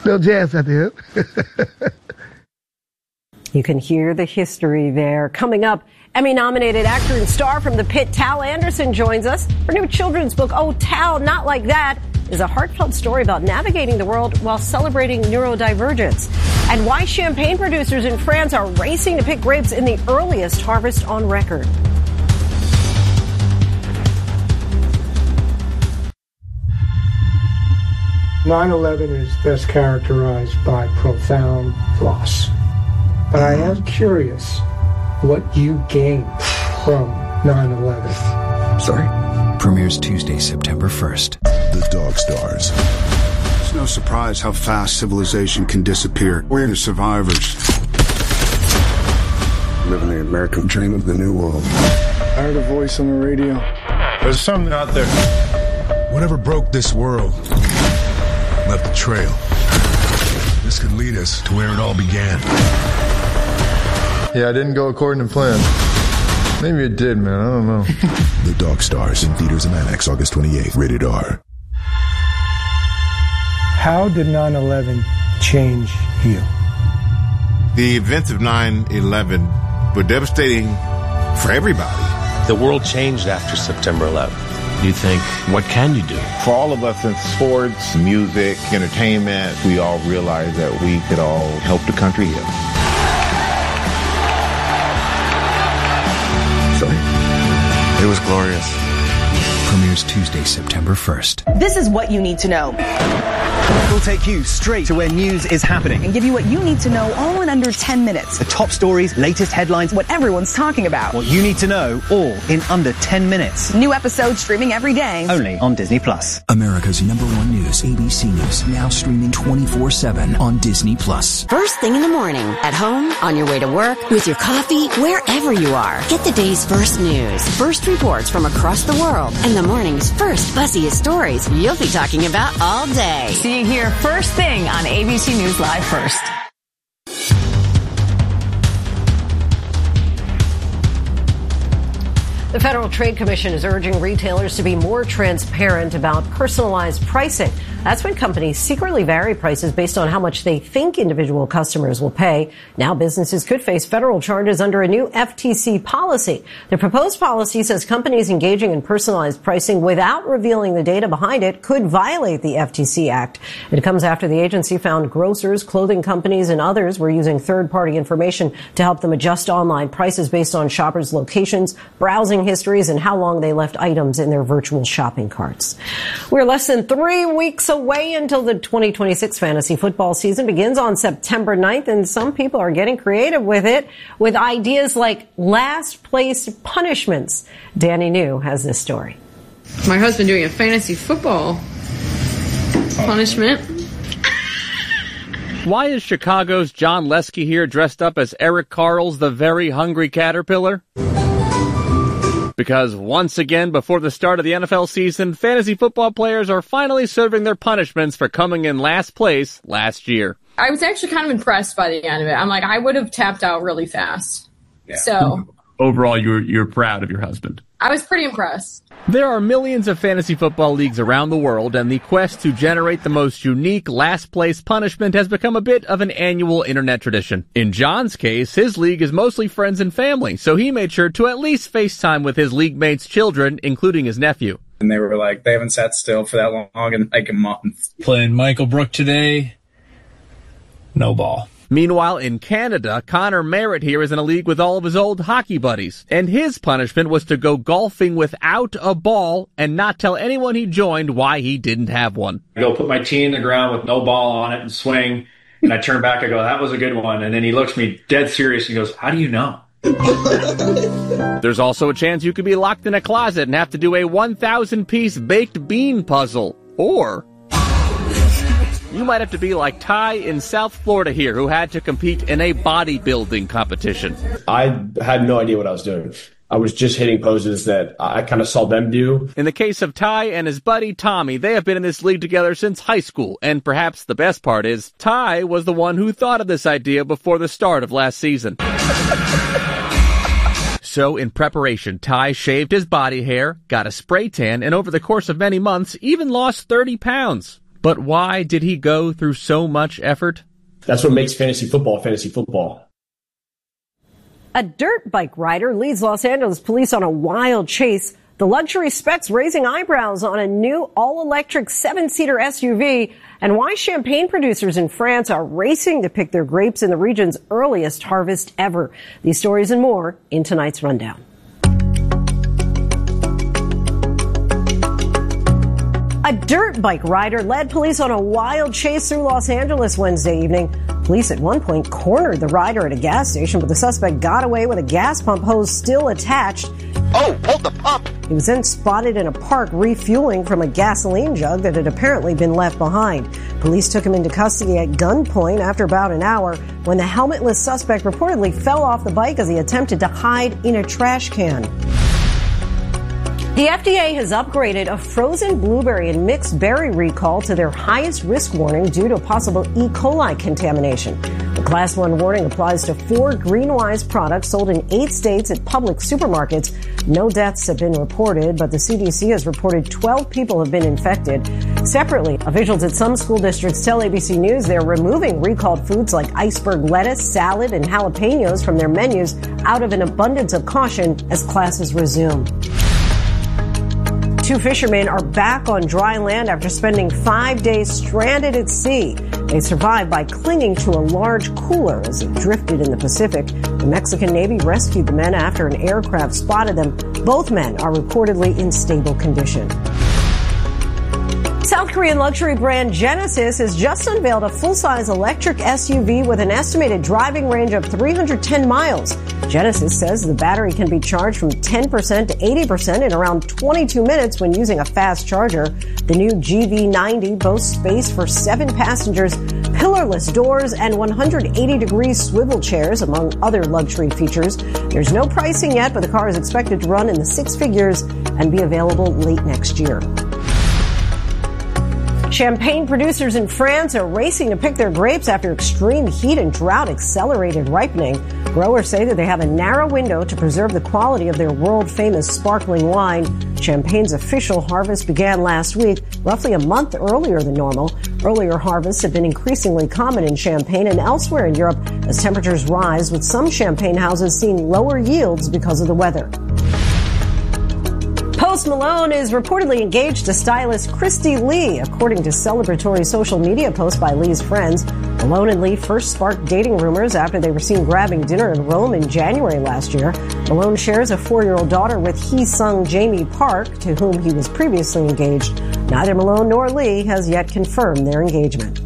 little jazz at the end. You can hear the history there. Coming up, Emmy-nominated actor and star from The Pit, Tal Anderson, joins us. Her new children's book, Oh, Tal, Not Like That, is a heartfelt story about navigating the world while celebrating neurodivergence. And why champagne producers in France are racing to pick grapes in the earliest harvest on record. "9/11 is best characterized by profound loss. But I am curious what you gained from 9/11. Sorry? Premieres Tuesday, September 1st. The Dog Stars. It's no surprise how fast civilization can disappear. We're the survivors. Living the American dream of the new world. I heard a voice on the radio. There's something out there. Whatever broke this world left a trail. This could lead us to where it all began. Yeah, I didn't go according to plan. Maybe it did, man. I don't know. The Dog Stars in theaters and IMAX August 28th. Rated R. How did 9/11 change you? The events of 9/11 were devastating for everybody. The world changed after September 11th. You think, what can you do? For all of us in sports, music, entertainment, we all realized that we could all help the country heal. Sorry? It was glorious. Premieres Tuesday, September 1st. This is what you need to know. We'll take you straight to where news is happening and give you what you need to know all in under 10 minutes. The top stories, latest headlines, what everyone's talking about. What you need to know, all in under 10 minutes. New episodes streaming every day. Only on Disney+. America's #1 news, ABC News, now streaming 24/7 on Disney+. First thing in the morning, at home, on your way to work, with your coffee, wherever you are. Get the day's first news, first reports from across the world, and the morning's first buzziest stories you'll be talking about all day. See you here first thing on ABC News Live First. The Federal Trade Commission is urging retailers to be more transparent about personalized pricing. That's when companies secretly vary prices based on how much they think individual customers will pay. Now businesses could face federal charges under a new FTC policy. The proposed policy says companies engaging in personalized pricing without revealing the data behind it could violate the FTC Act. It comes after the agency found grocers, clothing companies, and others were using third-party information to help them adjust online prices based on shoppers' locations, browsing histories, and how long they left items in their virtual shopping carts. We're less than 3 weeks away until the 2026 fantasy football season begins on September 9th, and some people are getting creative with it, with ideas like last place punishments. Danny New has this story. My husband doing a fantasy football punishment. Why is Chicago's John Lesky here dressed up as Eric Carl's The Very Hungry Caterpillar? Because once again, before the start of the NFL season, fantasy football players are finally serving their punishments for coming in last place last year. I was actually kind of impressed by the end of it. I'm like, I would have tapped out really fast. Yeah. So overall, you're proud of your husband. I was pretty impressed. There are millions of fantasy football leagues around the world, and the quest to generate the most unique last-place punishment has become a bit of an annual internet tradition. In John's case, his league is mostly friends and family, so he made sure to at least FaceTime with his league mates' children, including his nephew. And they were like, they haven't sat still for that long in like a month. Playing Michael Brook today, no ball. Meanwhile, in Canada, Connor Merritt here is in a league with all of his old hockey buddies. And his punishment was to go golfing without a ball and not tell anyone he joined why he didn't have one. I go put my tee in the ground with no ball on it and swing. And I turn back, I go, that was a good one. And then he looks at me dead serious and goes, how do you know? There's also a chance you could be locked in a closet and have to do a 1,000-piece baked bean puzzle. Or you might have to be like Ty in South Florida here, who had to compete in a bodybuilding competition. I had no idea what I was doing. I was just hitting poses that I kind of saw them do. In the case of Ty and his buddy Tommy, they have been in this league together since high school. And perhaps the best part is, Ty was the one who thought of this idea before the start of last season. So in preparation, Ty shaved his body hair, got a spray tan, and over the course of many months, even lost 30 pounds. But why did he go through so much effort? That's what makes fantasy football. A dirt bike rider leads Los Angeles police on a wild chase. The luxury specs raising eyebrows on a new all-electric 7-seater SUV, and why champagne producers in France are racing to pick their grapes in the region's earliest harvest ever. These stories and more in tonight's rundown. A dirt bike rider led police on a wild chase through Los Angeles Wednesday evening. Police at one point cornered the rider at a gas station, but the suspect got away with a gas pump hose still attached. Oh, hold the pump! He was then spotted in a park refueling from a gasoline jug that had apparently been left behind. Police took him into custody at gunpoint after about an hour when the helmetless suspect reportedly fell off the bike as he attempted to hide in a trash can. The FDA has upgraded a frozen blueberry and mixed berry recall to their highest risk warning due to possible E. coli contamination. The Class 1 warning applies to 4 GreenWise products sold in 8 states at public supermarkets. No deaths have been reported, but the CDC has reported 12 people have been infected. Separately, officials at some school districts tell ABC News they're removing recalled foods like iceberg lettuce, salad, and jalapenos from their menus out of an abundance of caution as classes resume. 2 fishermen are back on dry land after spending 5 days stranded at sea. They survived by clinging to a large cooler as it drifted in the Pacific. The Mexican Navy rescued the men after an aircraft spotted them. Both men are reportedly in stable condition. South Korean luxury brand Genesis has just unveiled a full-size electric SUV with an estimated driving range of 310 miles. Genesis says the battery can be charged from 10% to 80% in around 22 minutes when using a fast charger. The new GV90 boasts space for 7 passengers, pillarless doors, and 180-degree swivel chairs, among other luxury features. There's no pricing yet, but the car is expected to run in the 6 figures and be available late next year. Champagne producers in France are racing to pick their grapes after extreme heat and drought accelerated ripening. Growers say that they have a narrow window to preserve the quality of their world-famous sparkling wine. Champagne's official harvest began last week, roughly a month earlier than normal. Earlier harvests have been increasingly common in Champagne and elsewhere in Europe as temperatures rise, with some champagne houses seeing lower yields because of the weather. Post Malone is reportedly engaged to stylist Christy Lee, according to celebratory social media posts by Lee's friends. Malone and Lee first sparked dating rumors after they were seen grabbing dinner in Rome in January last year. Malone shares a 4-year-old daughter with Hee-sung Jamie Park, to whom he was previously engaged. Neither Malone nor Lee has yet confirmed their engagement.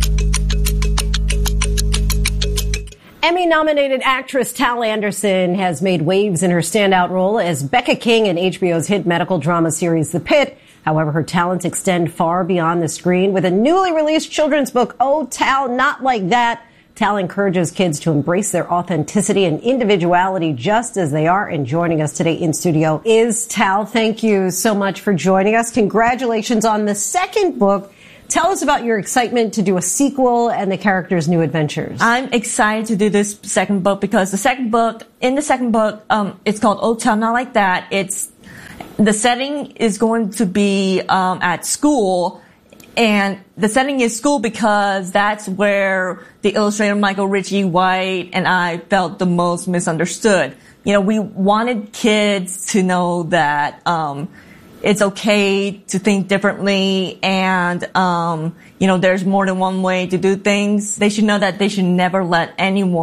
Emmy-nominated actress Tal Anderson has made waves in her standout role as Becca King in HBO's hit medical drama series The Pitt. However, her talents extend far beyond the screen. With a newly released children's book, Oh, Tal, Not Like That, Tal encourages kids to embrace their authenticity and individuality just as they are. And joining us today in studio is Tal. Thank you so much for joining us. Congratulations on the second book. Tell us about your excitement to do a sequel and the characters' new adventures. I'm excited to do this second book because the second book, it's called Oh, Tal, Not Like That. The setting is going to be at school, and the setting is school because that's where the illustrator Michael Ritchie White and I felt the most misunderstood. You know, we wanted kids to know that it's okay to think differently, and there's more than one way to do things. They should know that they should never let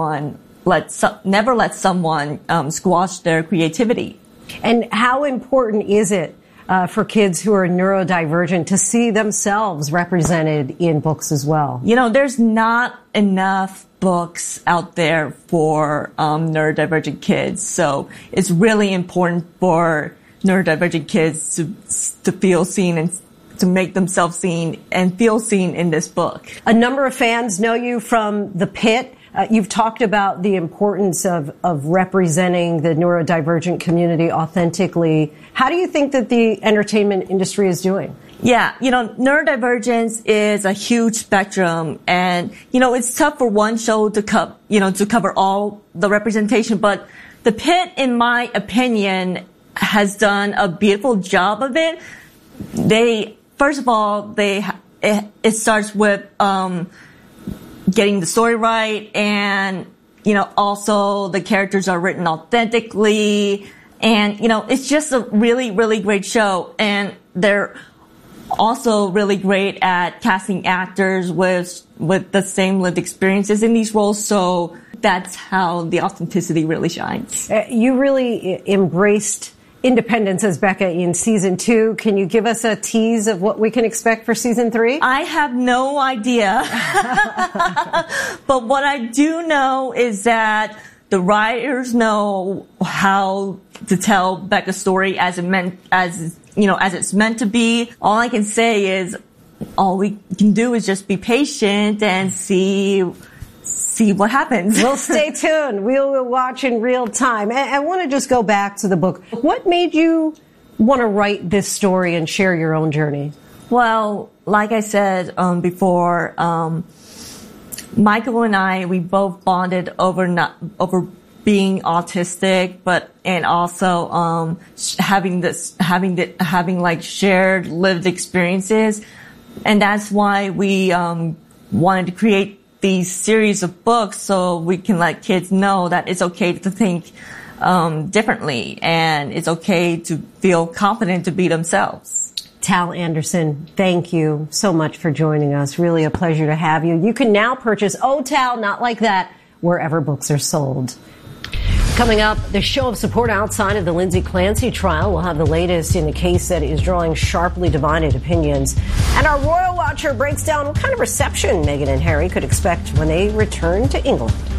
someone squash their creativity. And how important is it for kids who are neurodivergent to see themselves represented in books as well? You know, there's not enough books out there for neurodivergent kids, so it's really important for neurodivergent kids to feel seen and to make themselves seen and feel seen in this book. A number of fans know you from The Pitt. You've talked about the importance of representing the neurodivergent community authentically. How do you think that the entertainment industry is doing? Yeah, neurodivergence is a huge spectrum, and it's tough for one show to cover all the representation, but The Pitt, in my opinion, has done a beautiful job of it. First of all, they it starts with getting the story right, and also the characters are written authentically, and it's just a really, really great show. And they're also really great at casting actors with the same lived experiences in these roles. So that's how the authenticity really shines. You really embraced independence as Becca in season 2. Can you give us a tease of what we can expect for season 3? I have no idea. But what I do know is that the writers know how to tell Becca's story as it's meant to be. All I can say is all we can do is just be patient and see what happens. We'll stay tuned. We'll watch in real time. I want to just go back to the book. What made you want to write this story and share your own journey? Well, like I said before, Michael and I, we both bonded over being autistic, and also having like shared lived experiences, and that's why we wanted to create these series of books so we can let kids know that it's okay to think differently, and it's okay to feel confident to be themselves. Tal Anderson, thank you so much for joining us. Really a pleasure to have you. You can now purchase Oh Tal, Not Like That wherever books are sold. Coming up, the show of support outside of the Lindsay Clancy trial. We'll have the latest in a case that is drawing sharply divided opinions. And our Royal Watcher breaks down what kind of reception Meghan and Harry could expect when they return to England.